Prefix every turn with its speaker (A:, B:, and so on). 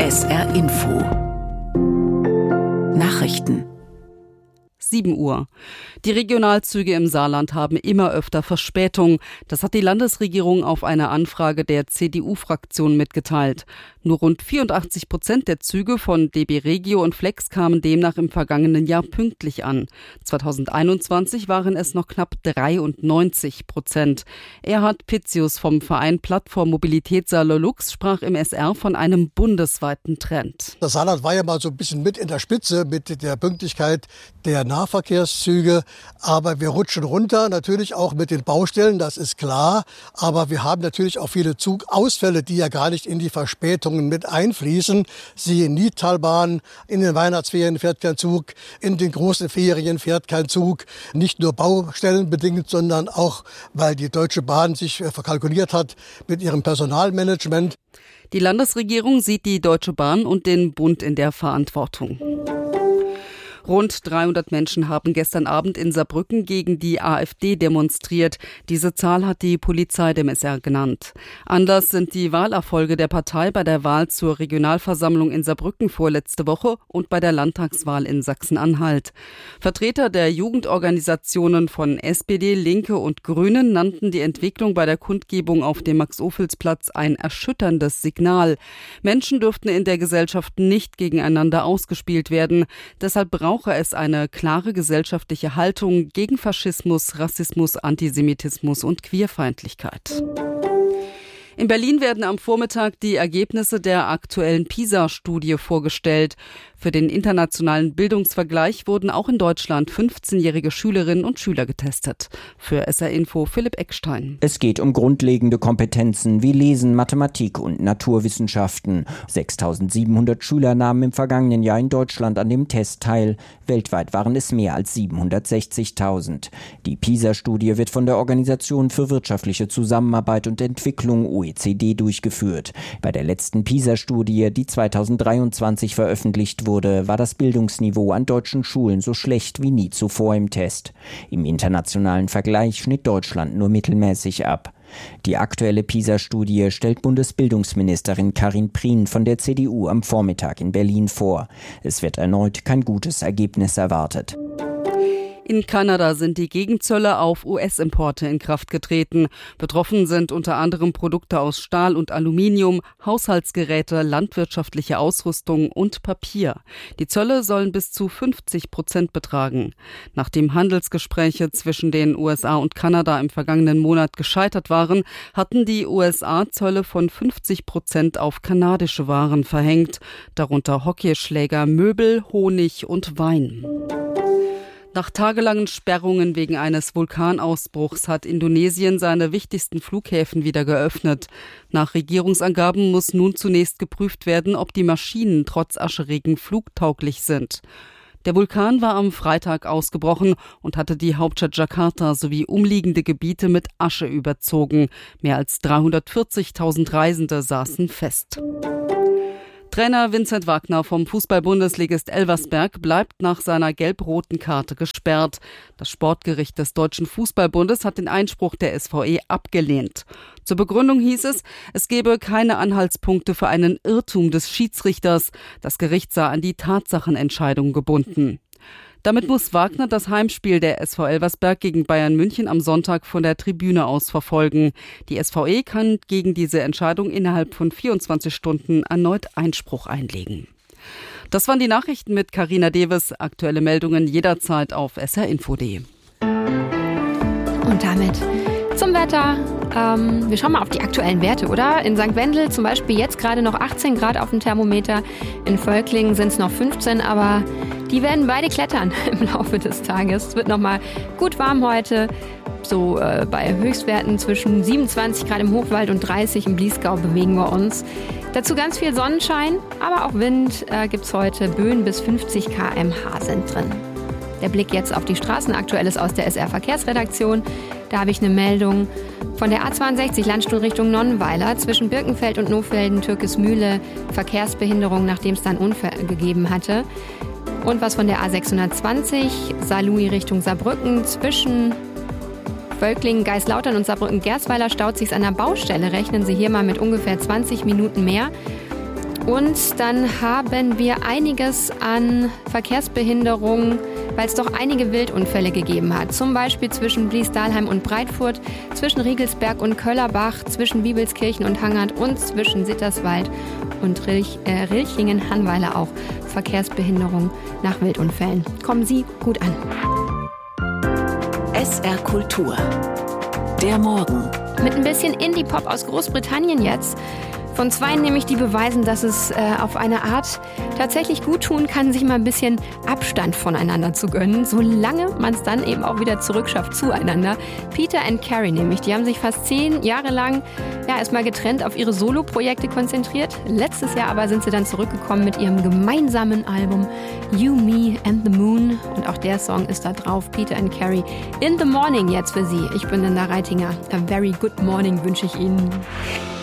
A: SR Info Nachrichten
B: 7 Uhr. Die Regionalzüge im Saarland haben immer öfter Verspätung. Das hat die Landesregierung auf eine Anfrage der CDU-Fraktion mitgeteilt. Nur rund 84% der Züge von DB Regio und Flex kamen demnach im vergangenen Jahr pünktlich an. 2021 waren es noch knapp 93%. Erhard Pitzius vom Verein Plattform Mobilität Saarlux sprach im SR von einem bundesweiten Trend.
C: Das Saarland war ja mal so ein bisschen mit in der Spitze mit der Pünktlichkeit der Nahverkehrszüge, aber wir rutschen runter, natürlich auch mit den Baustellen, das ist klar, aber wir haben natürlich auch viele Zugausfälle, die ja gar nicht in die Verspätungen mit einfließen. Siehe Nidtalbahn, in den Weihnachtsferien fährt kein Zug, in den großen Ferien fährt kein Zug, nicht nur baustellenbedingt, sondern auch, weil die Deutsche Bahn sich verkalkuliert hat mit ihrem Personalmanagement.
B: Die Landesregierung sieht die Deutsche Bahn und den Bund in der Verantwortung. Rund 300 Menschen haben gestern Abend in Saarbrücken gegen die AfD demonstriert. Diese Zahl hat die Polizei dem SR genannt. Anlass sind die Wahlerfolge der Partei bei der Wahl zur Regionalversammlung in Saarbrücken vorletzte Woche und bei der Landtagswahl in Sachsen-Anhalt. Vertreter der Jugendorganisationen von SPD, Linke und Grünen nannten die Entwicklung bei der Kundgebung auf dem Max-Ophüls-Platz ein erschütterndes Signal. Menschen dürften in der Gesellschaft nicht gegeneinander ausgespielt werden. Deshalb brauche es eine klare gesellschaftliche Haltung gegen Faschismus, Rassismus, Antisemitismus und Queerfeindlichkeit. In Berlin werden am Vormittag die Ergebnisse der aktuellen PISA-Studie vorgestellt. Für den internationalen Bildungsvergleich wurden auch in Deutschland 15-jährige Schülerinnen und Schüler getestet. Für SR Info Philipp Eckstein.
D: Es geht um grundlegende Kompetenzen wie Lesen, Mathematik und Naturwissenschaften. 6.700 Schüler nahmen im vergangenen Jahr in Deutschland an dem Test teil. Weltweit waren es mehr als 760.000. Die PISA-Studie wird von der Organisation für wirtschaftliche Zusammenarbeit und Entwicklung OECD durchgeführt. Bei der letzten PISA-Studie, die 2023 veröffentlicht wurde, war das Bildungsniveau an deutschen Schulen so schlecht wie nie zuvor im Test. Im internationalen Vergleich schnitt Deutschland nur mittelmäßig ab. Die aktuelle PISA-Studie stellt Bundesbildungsministerin Karin Prien von der CDU am Vormittag in Berlin vor. Es wird erneut kein gutes Ergebnis erwartet.
B: In Kanada sind die Gegenzölle auf US-Importe in Kraft getreten. Betroffen sind unter anderem Produkte aus Stahl und Aluminium, Haushaltsgeräte, landwirtschaftliche Ausrüstung und Papier. Die Zölle sollen bis zu 50% betragen. Nachdem Handelsgespräche zwischen den USA und Kanada im vergangenen Monat gescheitert waren, hatten die USA Zölle von 50% auf kanadische Waren verhängt, darunter Hockeyschläger, Möbel, Honig und Wein. Nach tagelangen Sperrungen wegen eines Vulkanausbruchs hat Indonesien seine wichtigsten Flughäfen wieder geöffnet. Nach Regierungsangaben muss nun zunächst geprüft werden, ob die Maschinen trotz Ascheregen flugtauglich sind. Der Vulkan war am Freitag ausgebrochen und hatte die Hauptstadt Jakarta sowie umliegende Gebiete mit Asche überzogen. Mehr als 340.000 Reisende saßen fest. Trainer Vincent Wagner vom Fußball-Bundesligist Elversberg bleibt nach seiner gelb-roten Karte gesperrt. Das Sportgericht des Deutschen Fußballbundes hat den Einspruch der SVE abgelehnt. Zur Begründung hieß es, es gebe keine Anhaltspunkte für einen Irrtum des Schiedsrichters. Das Gericht sei an die Tatsachenentscheidung gebunden. Damit muss Wagner das Heimspiel der SV Elversberg gegen Bayern München am Sonntag von der Tribüne aus verfolgen. Die SVE kann gegen diese Entscheidung innerhalb von 24 Stunden erneut Einspruch einlegen. Das waren die Nachrichten mit Carina Deves. Aktuelle Meldungen jederzeit auf srinfo.de.
E: Und damit zum Wetter. Wir schauen mal auf die aktuellen Werte, oder? In St. Wendel zum Beispiel jetzt gerade noch 18 Grad auf dem Thermometer. In Völklingen sind es noch 15, aber die werden beide klettern im Laufe des Tages. Es wird nochmal gut warm heute. So bei Höchstwerten zwischen 27 Grad im Hochwald und 30 im Bliesgau bewegen wir uns. Dazu ganz viel Sonnenschein, aber auch Wind gibt es heute. Böen bis 50 km/h sind drin. Der Blick jetzt auf die Straßen. Aktuelles aus der SR-Verkehrsredaktion. Da habe ich eine Meldung von der A62 Landstuhl Richtung Nonnenweiler zwischen Birkenfeld und Nohfelden, Türkesmühle. Verkehrsbehinderung, nachdem es dann Unfall gegeben hatte. Und was von der A620 Saarlouis Richtung Saarbrücken zwischen Völklingen, Geislautern und Saarbrücken-Gersweiler staut sich an der Baustelle. Rechnen Sie hier mal mit ungefähr 20 Minuten mehr. Und dann haben wir einiges an Verkehrsbehinderungen, weil es doch einige Wildunfälle gegeben hat. Zum Beispiel zwischen Blies-Dahlheim und Breitfurt, zwischen Riegelsberg und Köllerbach, zwischen Bibelskirchen und Hangard und zwischen Sitterswald und Rilchingen-Hannweiler auch. Verkehrsbehinderung nach Wildunfällen. Kommen Sie gut an.
A: SR Kultur. Der Morgen.
E: Mit ein bisschen Indie-Pop aus Großbritannien jetzt. Von zweien nämlich, die beweisen, dass es auf eine Art tatsächlich gut tun kann, sich mal ein bisschen Abstand voneinander zu gönnen, solange man es dann eben auch wieder zurückschafft zueinander. Peter and Carrie nämlich, die haben sich fast 10 Jahre lang erstmal getrennt auf ihre Solo-Projekte konzentriert. Letztes Jahr aber sind sie dann zurückgekommen mit ihrem gemeinsamen Album You, Me and the Moon. Und auch der Song ist da drauf, Peter and Carrie. In the Morning jetzt für Sie. Ich bin Linda Reitinger. A very good morning wünsche ich Ihnen.